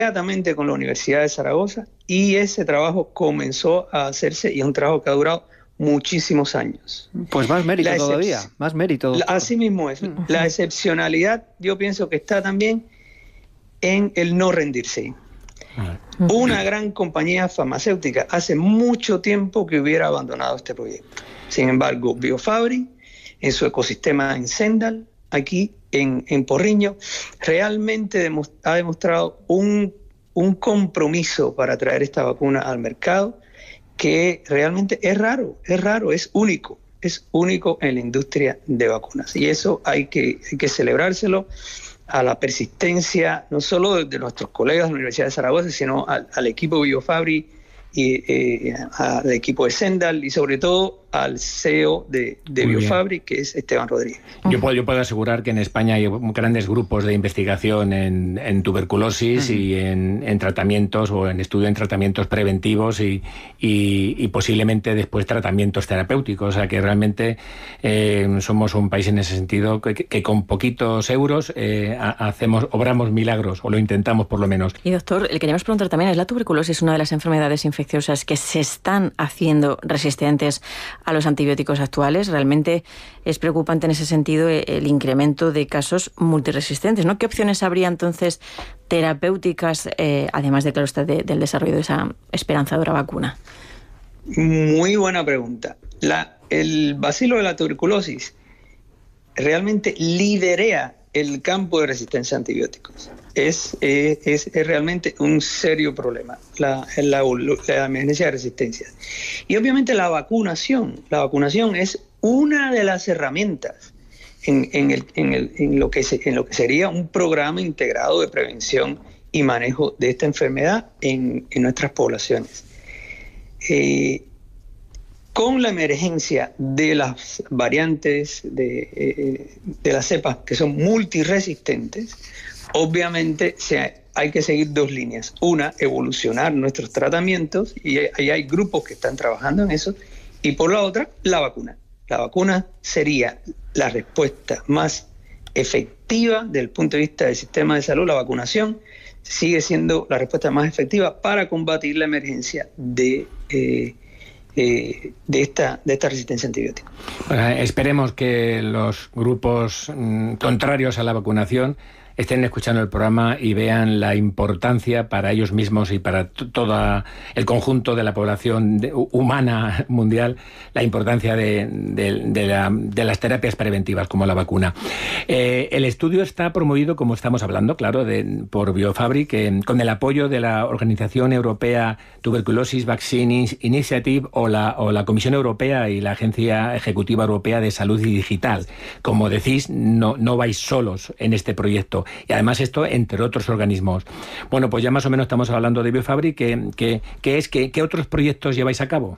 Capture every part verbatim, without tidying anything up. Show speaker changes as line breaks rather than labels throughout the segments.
inmediatamente con la Universidad de Zaragoza y ese trabajo comenzó a hacerse y es un trabajo que ha durado muchísimos años.
Pues más mérito
excep-
todavía, más mérito.
La, así mismo es. La excepcionalidad yo pienso que está también en el no rendirse. Una gran compañía farmacéutica hace mucho tiempo que hubiera abandonado este proyecto. Sin embargo, BioFabry, en su ecosistema en Sendal, aquí en, en Porriño, realmente demo- ha demostrado un, un compromiso para traer esta vacuna al mercado que realmente es raro, es raro, es único, es único en la industria de vacunas. Y eso hay que, hay que celebrárselo a la persistencia, no solo de, de nuestros colegas de la Universidad de Zaragoza, sino al, al equipo BioFabry y eh, al equipo de Sendal y sobre todo al C E O de, de BioFabry, que es Esteban Rodríguez.
Yo puedo, yo puedo asegurar que en España hay grandes grupos de investigación en, en tuberculosis uh-huh. y en, en tratamientos o en estudio en tratamientos preventivos y, y, y posiblemente después tratamientos terapéuticos. O sea que realmente eh, somos un país en ese sentido que, que con poquitos euros eh, hacemos, obramos milagros, o lo intentamos por lo menos.
Y doctor, le queríamos preguntar también, ¿es la tuberculosis una de las enfermedades infecciosas que se están haciendo resistentes a los antibióticos actuales? Realmente es preocupante en ese sentido el incremento de casos multiresistentes, ¿no? ¿Qué opciones habría entonces terapéuticas, eh, además de, claro, de, del desarrollo de esa esperanzadora vacuna?
Muy buena pregunta. La, el bacilo de la tuberculosis realmente liderea el campo de resistencia a antibióticos. Es, eh, es, es realmente un serio problema, la, la, la emergencia de resistencia. Y obviamente la vacunación, la vacunación es una de las herramientas en, en, el, en, el, en, lo que se, en lo que sería un programa integrado de prevención y manejo de esta enfermedad en, en nuestras poblaciones. Eh, Con la emergencia de las variantes, de, eh, de las cepas que son multiresistentes, obviamente se, hay que seguir dos líneas. Una, evolucionar nuestros tratamientos, y ahí hay grupos que están trabajando en eso, y por la otra, la vacuna. La vacuna sería la respuesta más efectiva desde el punto de vista del sistema de salud. La vacunación sigue siendo la respuesta más efectiva para combatir la emergencia de... Eh, Eh, de esta de esta resistencia a antibióticos.
Bueno, esperemos que los grupos mm, contrarios a la vacunación estén escuchando el programa y vean la importancia para ellos mismos y para t- todo el conjunto de la población de, humana mundial, la importancia de, de, de, la, de las terapias preventivas como la vacuna. Eh, el estudio está promovido, como estamos hablando, claro, de, por BioFabry, que, con el apoyo de la Organización Europea Tuberculosis Vaccine Initiative o la, o la Comisión Europea y la Agencia Ejecutiva Europea de Salud y Digital. Como decís, no, no vais solos en este proyecto. Y además esto entre otros organismos. Bueno, pues ya más o menos estamos hablando de BioFabry. ¿Qué, qué, qué es? ¿Qué, ¿Qué otros proyectos lleváis a cabo?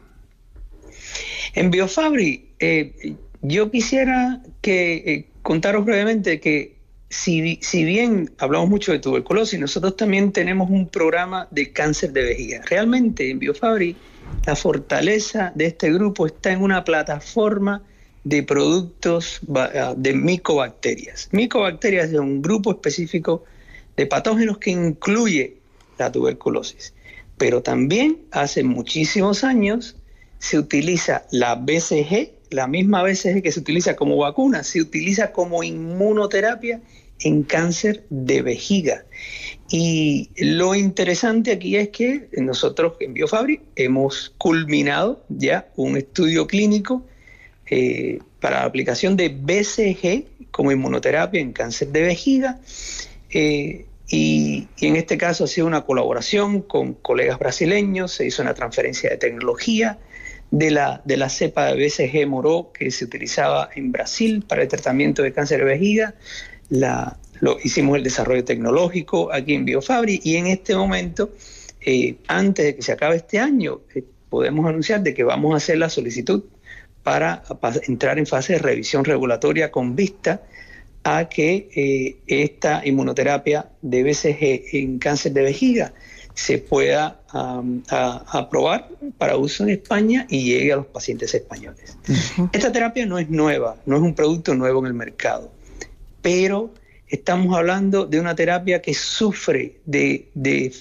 En BioFabry, eh, yo quisiera que eh, contaros brevemente que si, si bien hablamos mucho de tuberculosis, nosotros también tenemos un programa de cáncer de vejiga. Realmente en BioFabry la fortaleza de este grupo está en una plataforma de productos de micobacterias. Micobacterias es un grupo específico de patógenos que incluye la tuberculosis. Pero también hace muchísimos años se utiliza la B C G, la misma B C G que se utiliza como vacuna, se utiliza como inmunoterapia en cáncer de vejiga. Y lo interesante aquí es que nosotros en BioFabry hemos culminado ya un estudio clínico Eh, para la aplicación de B C G como inmunoterapia en cáncer de vejiga eh, y, y en este caso ha sido una colaboración con colegas brasileños, se hizo una transferencia de tecnología de la, de la cepa de B C G Moró que se utilizaba en Brasil para el tratamiento de cáncer de vejiga, la, lo, hicimos el desarrollo tecnológico aquí en BioFabry y en este momento, eh, antes de que se acabe este año, eh, podemos anunciar de que vamos a hacer la solicitud Para, para entrar en fase de revisión regulatoria con vista a que eh, esta inmunoterapia de B C G en cáncer de vejiga se pueda um, a, a aprobar para uso en España y llegue a los pacientes españoles. Uh-huh. Esta terapia no es nueva, no es un producto nuevo en el mercado, pero estamos hablando de una terapia que sufre de, de